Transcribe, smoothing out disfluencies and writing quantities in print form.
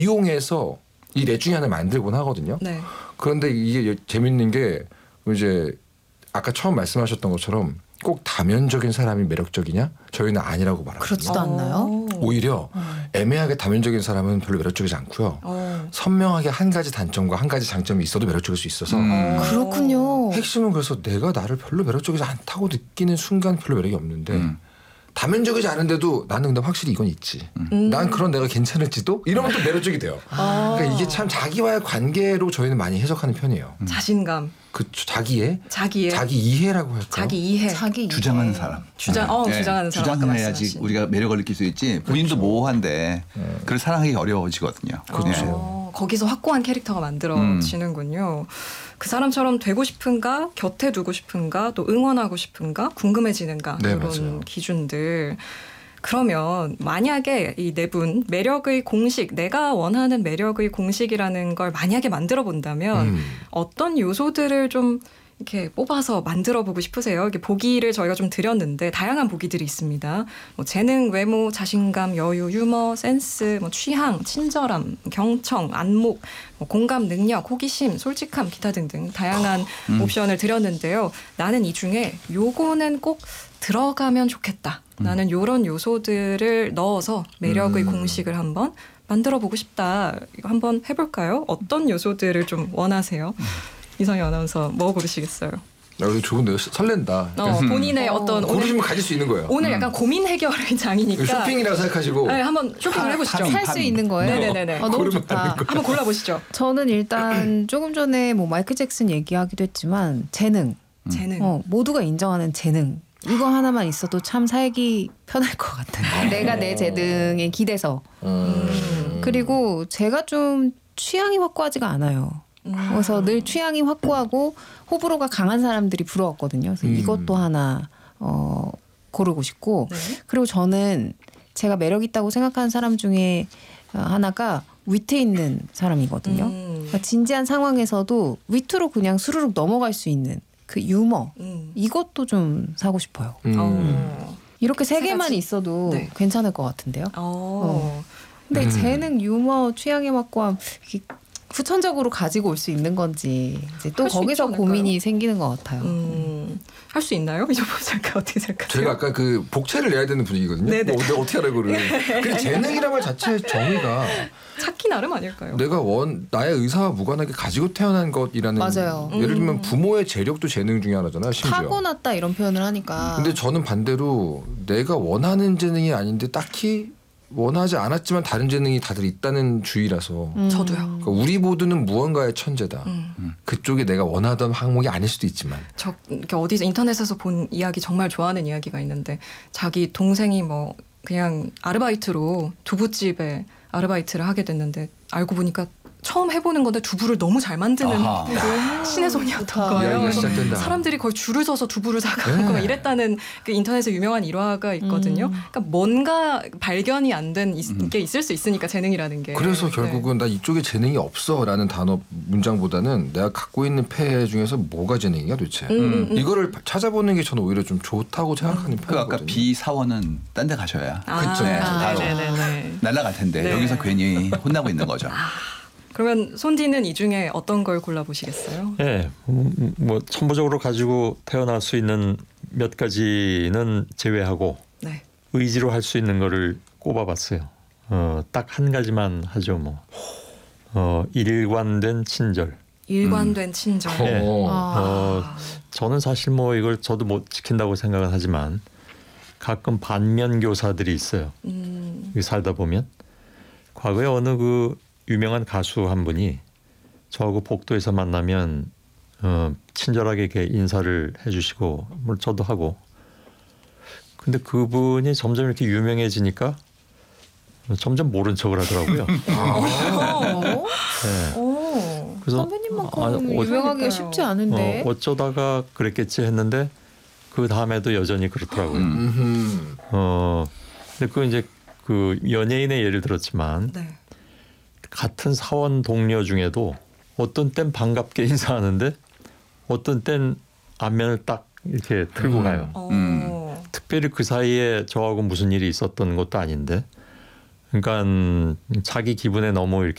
이용해서 이 넷 중에 하나를 만들곤 하거든요. 네. 그런데 이게 재밌는 게 이제 아까 처음 말씀하셨던 것처럼 꼭 다면적인 사람이 매력적이냐? 저희는 아니라고 말하거든요. 그렇지도 않나요? 오히려 애매하게 다면적인 사람은 별로 매력적이지 않고요. 선명하게 한 가지 단점과 한 가지 장점이 있어도 매력적일 수 있어서 그렇군요. 핵심은 그래서 내가 나를 별로 매력적이지 않다고 느끼는 순간 별로 매력이 없는데 다면적이지 않은데도 나는 근데 확실히 이건 있지. 난 그런 내가 괜찮을지도 이러면 또 매력적이 돼요. 그러니까 이게 참 자기와의 관계로 저희는 많이 해석하는 편이에요. 자신감. 그 자기 이해라고 할까요? 자기 이해. 주장하는 사람. 주장하는 사람. 주장해야지 우리가 매력을 느낄 수 있지. 본인도 모호한데 그걸 사랑하기 어려워지거든요. 그렇죠. 거기서 확고한 캐릭터가 만들어지는군요. 그 사람처럼 되고 싶은가, 곁에 두고 싶은가, 또 응원하고 싶은가, 궁금해지는가 네, 이런 맞아요. 기준들. 그러면 만약에 이 네 분 매력의 공식, 내가 원하는 매력의 공식이라는 걸 만약에 만들어 본다면 어떤 요소들을 좀 이렇게 뽑아서 만들어 보고 싶으세요? 이게 보기를 저희가 좀 드렸는데 다양한 보기들이 있습니다. 뭐 재능, 외모, 자신감, 여유, 유머, 센스, 뭐 취향, 친절함, 경청, 안목, 뭐 공감 능력, 호기심, 솔직함, 기타 등등 다양한 옵션을 드렸는데요. 나는 이 중에 요거는 꼭 들어가면 좋겠다. 나는 이런 요소들을 넣어서 매력의 공식을 한번 만들어 보고 싶다. 이거 한번 해볼까요? 어떤 요소들을 좀 원하세요? 이성희 아나운서 뭐 고르시겠어요? 이거 좋은데요. 설렌다. 본인의 어떤 고르시면 가질 수 있는 거예요. 오늘 약간 고민 해결의 장이니까 쇼핑이라고 생각하시고 네, 한번 쇼핑을 해보시죠. 살 수 있는 거예요? 네네네. 너무 좋다. 한번 골라보시죠. 저는 일단 조금 전에 뭐 마이클 잭슨 얘기하기도 했지만 재능. 모두가 인정하는 재능. 이거 하나만 있어도 참 살기 편할 것 같아요. 내가 내 재능에 기대서. 그리고 제가 좀 취향이 확고하지가 않아요. 그래서 늘 취향이 확고하고 호불호가 강한 사람들이 부러웠거든요. 그래서 이것도 하나 고르고 싶고 그리고 저는 제가 매력 있다고 생각하는 사람 중에 하나가 위트 있는 사람이거든요. 그러니까 진지한 상황에서도 위트로 그냥 수르륵 넘어갈 수 있는 그 유머 이것도 좀 사고 싶어요. 이렇게 세 개만 있어도 괜찮을 것 같은데요. 근데 재능, 유머, 취향에 맞고 후천적으로 가지고 올 수 있는 건지 이제 또 거기서 고민이 생기는 것 같아요. 할 수 있나요? 이정범 작가 어떻게 생각하세요? 저희가 아까 그 복채를 내야 되는 분위기거든요. 네네. 근데 어떻게 하라고 그래? 그 재능이라는 말 자체의 정의가 찾기 나름 아닐까요? 내가 나의 의사와 무관하게 가지고 태어난 것이라는. 맞아요. 예를 들면 부모의 재력도 재능 중에 하나잖아요. 심지어. 타고났다 이런 표현을 하니까. 근데 저는 반대로 내가 원하는 재능이 아닌데 딱히 원하지 않았지만 다른 재능이 다들 있다는 주의라서. 저도요. 그러니까 우리 모두는 무언가의 천재다. 그쪽이 내가 원하던 항목이 아닐 수도 있지만. 저 이렇게 어디서 인터넷에서 본 이야기 정말 좋아하는 이야기가 있는데 자기 동생이 뭐 그냥 아르바이트로 두부집에 아르바이트를 하게 됐는데 알고 보니까 처음 해보는 건데 두부를 너무 잘 만드는 신의 손이었던 거예요. 그래서 사람들이 거의 줄을 서서 두부를 사가고 이랬다는 그 인터넷에 유명한 일화가 있거든요. 그러니까 뭔가 발견이 안 된 게 있을 수 있으니까 재능이라는 게. 그래서 결국은 나 이쪽에 재능이 없어라는 단어 문장보다는 내가 갖고 있는 폐 중에서 뭐가 재능이야 도대체. 이거를 찾아보는 게 저는 오히려 좀 좋다고 생각하는 그 편이거든요. 아까 비사원은 딴 데 가셔야. 그렇죠. 네네네. 날아갈 텐데 여기서 괜히 혼나고 있는 거죠. 그러면 손디는 이 중에 어떤 걸 골라보시겠어요? 네, 뭐 천부적으로 가지고 태어날 수 있는 몇 가지는 제외하고 의지로 할 수 있는 거를 꼽아봤어요. 딱 한 가지만 하죠, 뭐. 일관된 친절. 일관된 친절. 네. 저는 사실 뭐 이걸 저도 못 지킨다고 생각은 하지만 가끔 반면 교사들이 있어요. 살다 보면 과거에 어느 그 유명한 가수 한 분이 저하고 복도에서 만나면 친절하게 이렇게 인사를 해주시고 뭐 저도 하고 근데 그분이 점점 이렇게 유명해지니까 점점 모른 척을 하더라고요. 네. 그래서 선배님만큼 유명하기가 쉽지 않은데 어쩌다가 그랬겠지 했는데 그 다음에도 여전히 그렇더라고요. 근데 그 이제 그 연예인의 예를 들었지만. 같은 사원 동료 중에도 어떤 땐 반갑게 인사하는데 어떤 땐 안면을 딱 이렇게 틀고 가요. 특별히 그 사이에 저하고 무슨 일이 있었던 것도 아닌데 그러니까 자기 기분에 너무 이렇게